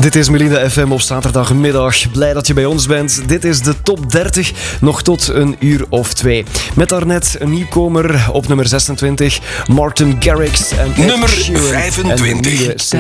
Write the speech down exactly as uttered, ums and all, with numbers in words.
Dit is Melinda F M op zaterdagmiddag. Blij dat je bij ons bent. Dit is de top dertig, nog tot een uur of twee. Met daarnet een nieuwkomer op nummer zesentwintig, Martin Garrix en Ed Nummer Sheeran vijfentwintig. en een nieuwe